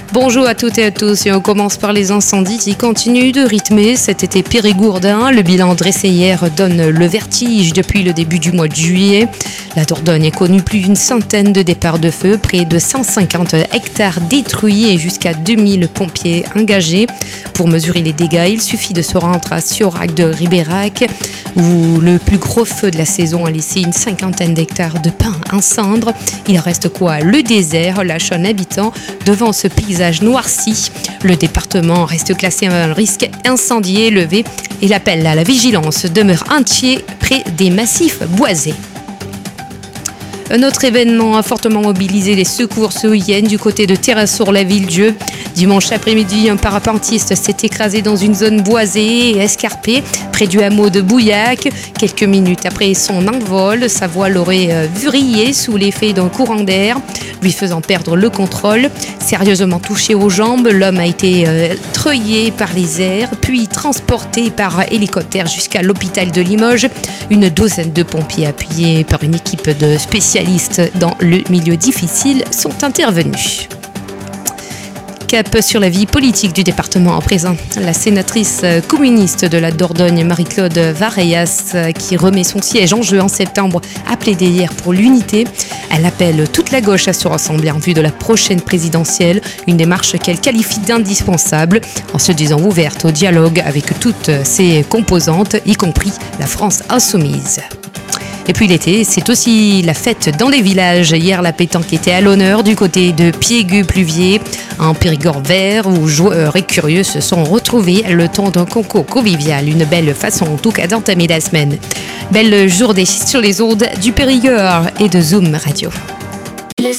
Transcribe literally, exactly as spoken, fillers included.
Bonjour à toutes et à tous, et on commence par les incendies qui continuent de rythmer cet été périgourdin. Le bilan dressé hier donne le vertige depuis le début du mois de juillet. La Dordogne a connu plus d'une centaine de départs de feu, près de cent cinquante hectares détruits et jusqu'à deux mille pompiers engagés. Pour mesurer les dégâts, il suffit de se rendre à Siorac de Ribérac, où le plus gros feu de la saison a laissé une cinquantaine d'hectares de pins en cendres. Il reste quoi? Le désert lâche un habitant devant ce paysage noirci. Le département reste classé à un risque incendie élevé et l'appel à la vigilance demeure entier près des massifs boisés. Un autre événement a fortement mobilisé les secours ce week-end du côté de Terrassour-la-Ville-Dieu. Dimanche après-midi, un parapentiste s'est écrasé dans une zone boisée et escarpée près du hameau de Bouillac. Quelques minutes après son envol, sa voile aurait vrillé sous l'effet d'un courant d'air, lui faisant perdre le contrôle. Sérieusement touché aux jambes, l'homme a été euh, treuillé par les airs, puis transporté par hélicoptère jusqu'à l'hôpital de Limoges. Une douzaine de pompiers appuyés par une équipe de spécialistes dans le milieu difficile sont intervenus. Cap sur la vie politique du département à présent. La sénatrice communiste de la Dordogne, Marie-Claude Vareillas, qui remet son siège en jeu en septembre, a plaidé hier pour l'unité. Elle appelle toute la gauche à se rassembler en vue de la prochaine présidentielle, une démarche qu'elle qualifie d'indispensable, en se disant ouverte au dialogue avec toutes ses composantes, y compris la France insoumise. Et puis l'été, c'est aussi la fête dans les villages. Hier, la pétanque était à l'honneur du côté de Piégu-Pluviers, en Périgord vert, où joueurs et curieux se sont retrouvés le temps d'un concours convivial. Une belle façon, en tout cas, d'entamer la semaine. Belle journée sur les ondes du Périgord et de Zoom Radio.